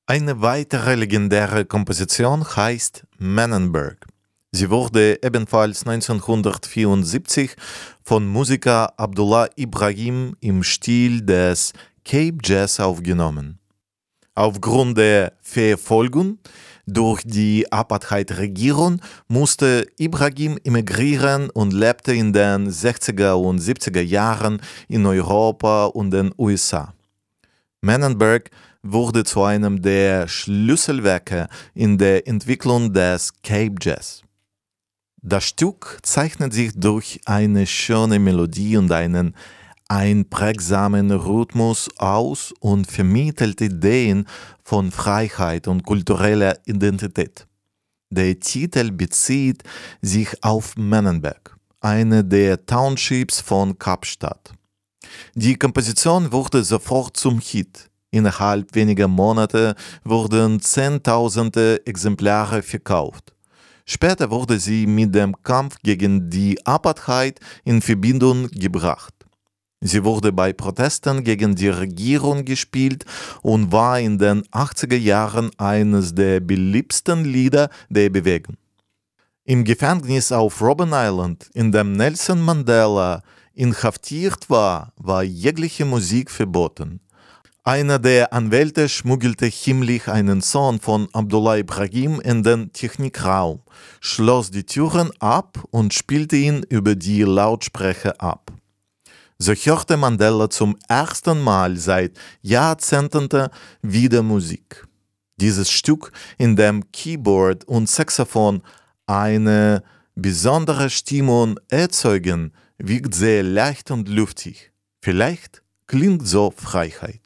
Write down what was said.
Eine weitere legendäre Komposition heißt Menenberg. Sie wurde ebenfalls 1974 von Musiker Abdullah Ibrahim im Stil des Cape Jazz aufgenommen. Aufgrund der Verfolgung durch die Apartheid-Regierung musste Ibrahim emigrieren und lebte in den 60er und 70er Jahren in Europa und den USA. Menenberg wurde zu einem der Schlüsselwerke in der Entwicklung des Cape Jazz. Das Stück zeichnet sich durch eine schöne Melodie und einen einprägsamen Rhythmus aus und vermittelt Ideen von Freiheit und kultureller Identität. Der Titel bezieht sich auf Menenberg, eine der Townships von Kapstadt. Die Komposition wurde sofort zum Hit. Innerhalb weniger Monate wurden Zehntausende Exemplare verkauft. Später wurde sie mit dem Kampf gegen die Apartheid in Verbindung gebracht. Sie wurde bei Protesten gegen die Regierung gespielt und war in den 80er Jahren eines der beliebtesten Lieder der Bewegung. Im Gefängnis auf Robben Island, in dem Nelson Mandela inhaftiert war, war jegliche Musik verboten. Einer der Anwälte schmuggelte heimlich einen Sohn von Abdullah Ibrahim in den Technikraum, schloss die Türen ab und spielte ihn über die Lautsprecher ab. So hörte Mandela zum ersten Mal seit Jahrzehnten wieder Musik. Dieses Stück, in dem Keyboard und Saxophon eine besondere Stimmung erzeugen, wirkt sehr leicht und luftig. Vielleicht klingt so Freiheit.